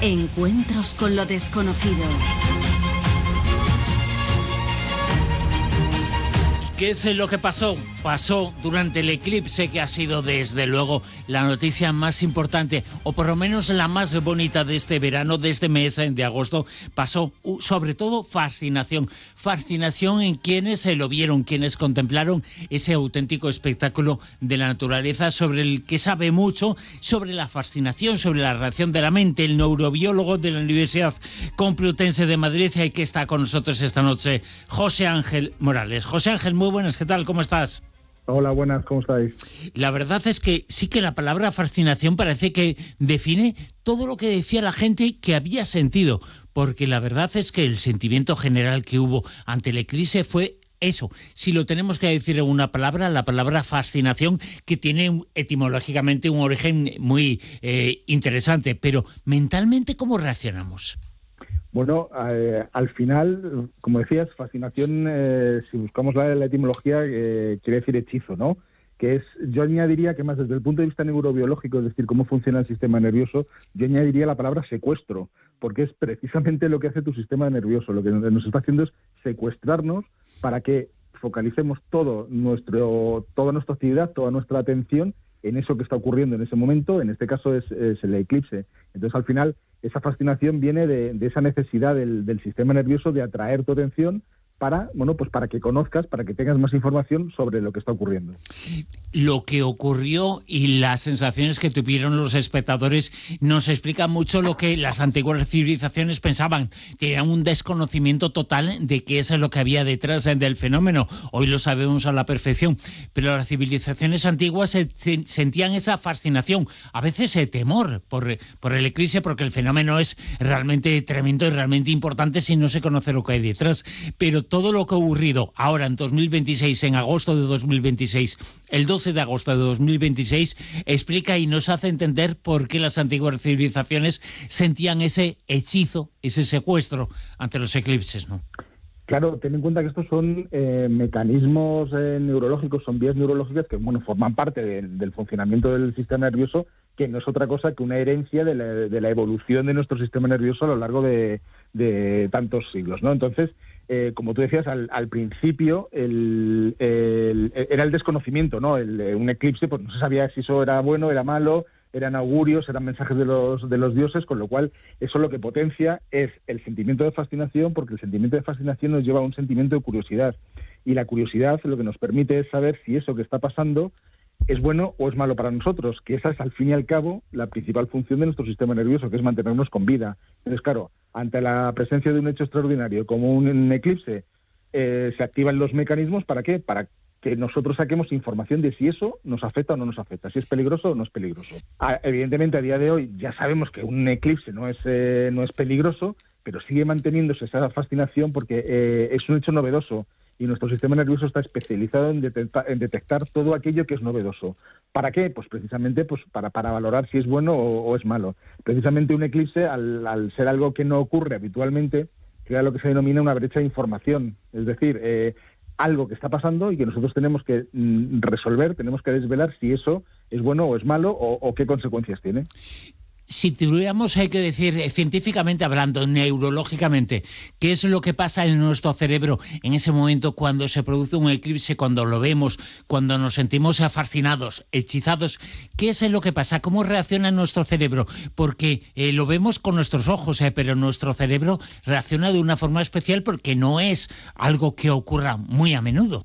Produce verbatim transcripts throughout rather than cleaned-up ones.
Encuentros con lo desconocido. ¿Qué es lo que pasó? Pasó durante el eclipse, que ha sido desde luego la noticia más importante, o por lo menos la más bonita de este verano, de este mes de agosto. Pasó sobre todo fascinación, fascinación en quienes se lo vieron, quienes contemplaron ese auténtico espectáculo de la naturaleza, sobre el que sabe mucho, sobre la fascinación, sobre la reacción de la mente, el neurobiólogo de la Universidad Complutense de Madrid, y que está con nosotros esta noche, José Ángel Morales. José Ángel, muy buenas, ¿qué tal? ¿Cómo estás? Hola, buenas, ¿cómo estáis? La verdad es que sí que la palabra fascinación parece que define todo lo que decía la gente que había sentido, porque la verdad es que el sentimiento general que hubo ante el eclipse fue eso. Si lo tenemos que decir en una palabra, la palabra fascinación, que tiene etimológicamente un origen muy eh, interesante, pero mentalmente, ¿cómo reaccionamos? Bueno, eh, al final, como decías, fascinación, eh, si buscamos la, la etimología, eh, quiere decir hechizo, ¿no? Que es, yo añadiría que más desde el punto de vista neurobiológico, es decir, cómo funciona el sistema nervioso, yo añadiría la palabra secuestro, porque es precisamente lo que hace tu sistema nervioso. Lo que nos está haciendo es secuestrarnos para que focalicemos todo nuestro, toda nuestra actividad, toda nuestra atención en eso que está ocurriendo en ese momento. En este caso es, es el eclipse. Entonces, al final, esa fascinación viene de, de esa necesidad del, del sistema nervioso de atraer tu atención para, bueno, pues para que conozcas, para que tengas más información sobre lo que está ocurriendo. Lo que ocurrió y las sensaciones que tuvieron los espectadores nos explica mucho lo que las antiguas civilizaciones pensaban. Tenían un desconocimiento total de qué es lo que había detrás del fenómeno. Hoy lo sabemos a la perfección, pero las civilizaciones antiguas se, se, sentían esa fascinación, a veces eh, temor por, por el eclipse, porque el fenómeno es realmente tremendo y realmente importante si no se conoce lo que hay detrás. Pero todo lo que ha ocurrido ahora en dos mil veintiséis, en agosto de dos mil veintiséis, el doce de agosto de dos mil veintiséis, explica y nos hace entender por qué las antiguas civilizaciones sentían ese hechizo, ese secuestro ante los eclipses, ¿no? Claro, ten en cuenta que estos son eh, mecanismos eh, neurológicos, son vías neurológicas que, bueno, forman parte de, del funcionamiento del sistema nervioso, que no es otra cosa que una herencia de la, de la evolución de nuestro sistema nervioso a lo largo de, de tantos siglos, ¿no? Entonces, Eh, como tú decías, al, al principio el, el, era el desconocimiento, ¿no? El, un eclipse, pues no se sabía si eso era bueno, era malo, eran augurios, eran mensajes de los, de los dioses, con lo cual eso lo que potencia es el sentimiento de fascinación, porque el sentimiento de fascinación nos lleva a un sentimiento de curiosidad. Y la curiosidad lo que nos permite es saber si eso que está pasando es bueno o es malo para nosotros, que esa es al fin y al cabo la principal función de nuestro sistema nervioso, que es mantenernos con vida. Entonces, claro, ante la presencia de un hecho extraordinario como un eclipse, eh, se activan los mecanismos. ¿Para qué? Para que nosotros saquemos información de si eso nos afecta o no nos afecta, si es peligroso o no es peligroso. Ah, evidentemente, a día de hoy ya sabemos que un eclipse no es, eh, no es peligroso, pero sigue manteniéndose esa fascinación porque eh, es un hecho novedoso. Y nuestro sistema nervioso está especializado en detectar, en detectar todo aquello que es novedoso. ¿Para qué? Pues precisamente pues para, para valorar si es bueno o, o es malo. Precisamente un eclipse, al, al ser algo que no ocurre habitualmente, crea lo que se denomina una brecha de información. Es decir, eh, algo que está pasando y que nosotros tenemos que mm, resolver, tenemos que desvelar si eso es bueno o es malo o, o qué consecuencias tiene. Si tuviéramos hay que decir científicamente hablando, neurológicamente, ¿qué es lo que pasa en nuestro cerebro en ese momento cuando se produce un eclipse, cuando lo vemos, cuando nos sentimos fascinados, hechizados? ¿Qué es lo que pasa? ¿Cómo reacciona nuestro cerebro? Porque eh, lo vemos con nuestros ojos, eh, pero nuestro cerebro reacciona de una forma especial porque no es algo que ocurra muy a menudo.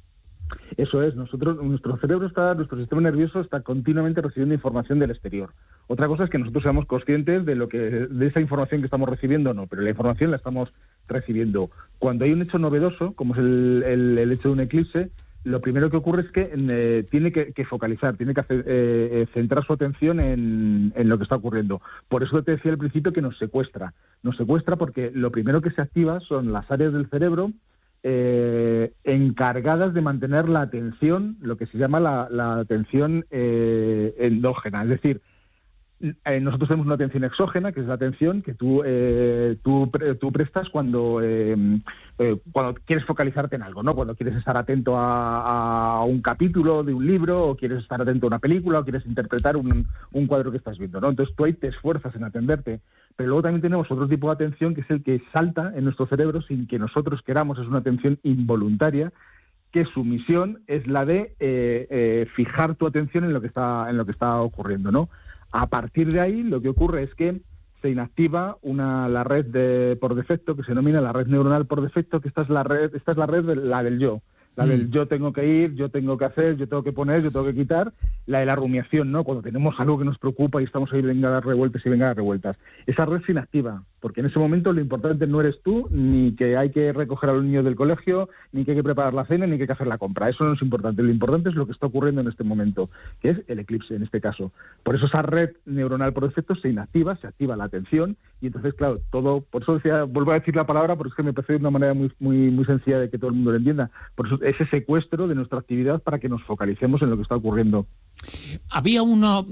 Eso es, nosotros, nuestro cerebro está, nuestro sistema nervioso está continuamente recibiendo información del exterior. Otra cosa es que nosotros seamos conscientes de lo que, de esa información que estamos recibiendo o no, pero la información la estamos recibiendo. Cuando hay un hecho novedoso, como es el, el, el hecho de un eclipse, lo primero que ocurre es que eh, tiene que, que focalizar, tiene que hacer, eh, centrar su atención en, en lo que está ocurriendo. Por eso te decía al principio que nos secuestra. Nos secuestra porque lo primero que se activa son las áreas del cerebro Eh, encargadas de mantener la atención, lo que se llama la, la atención eh, endógena, es decir, Eh, nosotros tenemos una atención exógena, que es la atención que tú eh, tú, tú prestas cuando eh, eh, cuando quieres focalizarte en algo, ¿no? Cuando quieres estar atento a, a un capítulo de un libro, o quieres estar atento a una película, o quieres interpretar un, un cuadro que estás viendo, ¿no? Entonces tú ahí te esfuerzas en atenderte. Pero luego también tenemos otro tipo de atención, que es el que salta en nuestro cerebro sin que nosotros queramos. Es una atención involuntaria, que su misión es la de eh, eh, fijar tu atención en lo que está en lo que está ocurriendo, ¿no? A partir de ahí, lo que ocurre es que se inactiva una la red de por defecto, que se denomina la red neuronal por defecto, que esta es la red, esta es la red de, la del yo. La mm. del yo tengo que ir, yo tengo que hacer, yo tengo que poner, yo tengo que quitar, la de la rumiación, ¿no? Cuando tenemos algo que nos preocupa y estamos ahí, venga a dar revueltas y venga a dar revueltas. Esa red se inactiva, porque en ese momento lo importante no eres tú, ni que hay que recoger a los niños del colegio, ni que hay que preparar la cena, ni que hay que hacer la compra. Eso no es importante. Lo importante es lo que está ocurriendo en este momento, que es el eclipse en este caso. Por eso esa red neuronal por defecto se inactiva, se activa la atención, y entonces, claro, todo, por eso decía, vuelvo a decir la palabra, porque es que me parece de una manera muy, muy, muy sencilla de que todo el mundo lo entienda. Por eso ese secuestro de nuestra actividad para que nos focalicemos en lo que está ocurriendo. Había uno,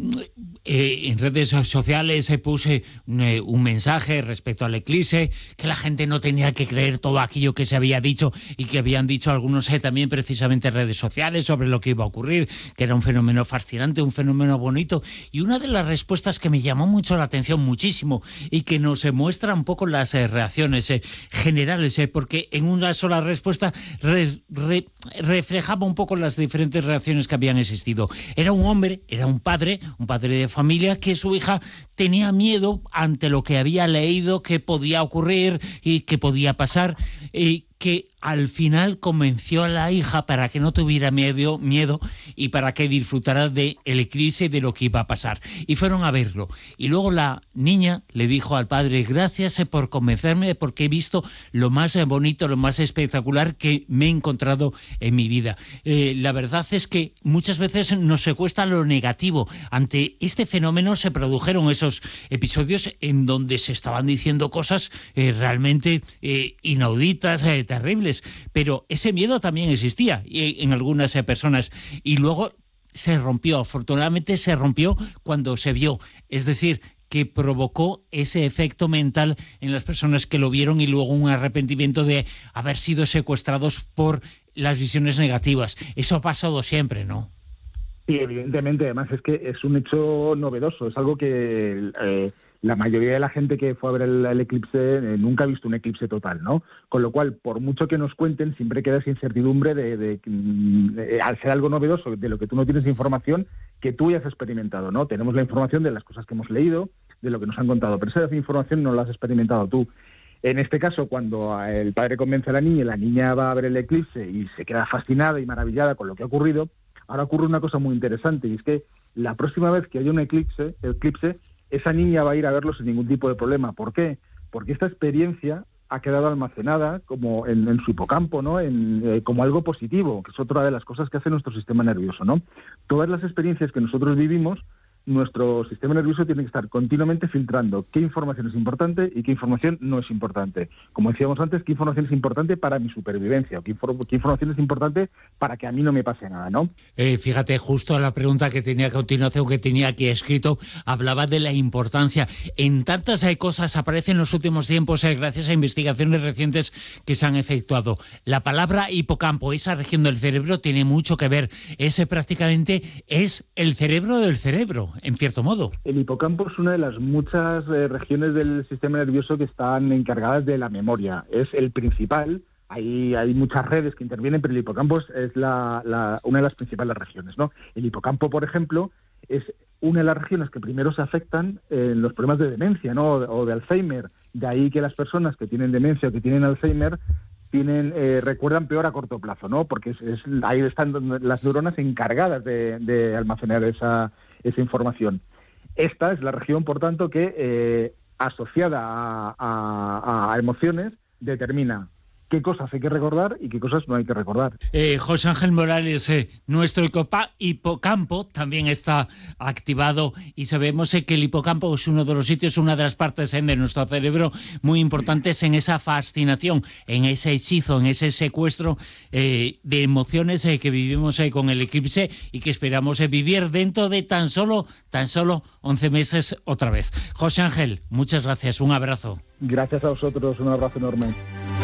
eh, en redes sociales eh, puse eh, un mensaje respecto al eclipse, que la gente no tenía que creer todo aquello que se había dicho y que habían dicho algunos eh, también precisamente en redes sociales sobre lo que iba a ocurrir, que era un fenómeno fascinante, un fenómeno bonito. Y una de las respuestas que me llamó mucho la atención, muchísimo, y que nos eh, muestra un poco las eh, reacciones eh, generales, eh, porque en una sola respuesta re, re, reflejaba un poco las diferentes reacciones que habían existido. Era un hombre, era un padre, un padre de familia, que su hija tenía miedo ante lo que había leído que podía ocurrir y que podía pasar, y que al final convenció a la hija para que no tuviera miedo, miedo y para que disfrutara del eclipse y de lo que iba a pasar. Y fueron a verlo. Y luego la niña le dijo al padre: gracias por convencerme, porque he visto lo más bonito, lo más espectacular que me he encontrado en mi vida. Eh, la verdad es que muchas veces nos secuestra lo negativo. Ante este fenómeno se produjeron esos episodios en donde se estaban diciendo cosas eh, realmente eh, inauditas, eh, terribles, pero ese miedo también existía en algunas personas, y luego se rompió, afortunadamente se rompió cuando se vio, es decir, que provocó ese efecto mental en las personas que lo vieron y luego un arrepentimiento de haber sido secuestrados por las visiones negativas. Eso ha pasado siempre, ¿no? Sí, evidentemente, además es que es un hecho novedoso, es algo que eh, la mayoría de la gente que fue a ver el, el eclipse eh, nunca ha visto un eclipse total, ¿no? Con lo cual, por mucho que nos cuenten, siempre queda esa incertidumbre de, de, de, de al ser algo novedoso, de lo que tú no tienes información, que tú ya has experimentado, ¿no? Tenemos la información de las cosas que hemos leído, de lo que nos han contado, pero esa información no la has experimentado tú. En este caso, cuando el padre convence a la niña y la niña va a ver el eclipse y se queda fascinada y maravillada con lo que ha ocurrido, ahora ocurre una cosa muy interesante, y es que la próxima vez que haya un eclipse, eclipse, esa niña va a ir a verlo sin ningún tipo de problema. ¿Por qué? Porque esta experiencia ha quedado almacenada como en, en su hipocampo, ¿no? En, eh, como algo positivo, que es otra de las cosas que hace nuestro sistema nervioso, ¿no? Todas las experiencias que nosotros vivimos, nuestro sistema nervioso tiene que estar continuamente filtrando qué información es importante y qué información no es importante. Como decíamos antes, qué información es importante para mi supervivencia, o qué, infor- qué información es importante para que a mí no me pase nada, ¿no? Eh, fíjate, justo la pregunta que tenía a continuación, que tenía aquí escrito, hablaba de la importancia. En tantas hay cosas aparecen en los últimos tiempos, eh, gracias a investigaciones recientes que se han efectuado. La palabra hipocampo, esa región del cerebro, tiene mucho que ver. Ese prácticamente es el cerebro del cerebro, en cierto modo. El hipocampo es una de las muchas eh, regiones del sistema nervioso que están encargadas de la memoria. Es el principal. Hay, hay muchas redes que intervienen, pero el hipocampo es, es la, la, una de las principales regiones, ¿no? El hipocampo, por ejemplo, es una de las regiones que primero se afectan en los problemas de demencia, ¿no? O de Alzheimer. De ahí que las personas que tienen demencia o que tienen Alzheimer tienen eh, recuerdan peor a corto plazo, ¿no? Porque es, es, ahí están las neuronas encargadas de, de almacenar esa esa información. Esta es la región, por tanto, que eh, asociada a, a, a emociones determina qué cosas hay que recordar y qué cosas no hay que recordar. Eh, José Ángel Morales, eh, nuestro hipopa- hipocampo también está activado y sabemos eh, que el hipocampo es uno de los sitios, una de las partes eh, de nuestro cerebro muy importantes en esa fascinación, en ese hechizo, en ese secuestro eh, de emociones eh, que vivimos eh, con el eclipse y que esperamos eh, vivir dentro de tan solo, tan solo once meses otra vez. José Ángel, muchas gracias, un abrazo. Gracias a vosotros, un abrazo enorme.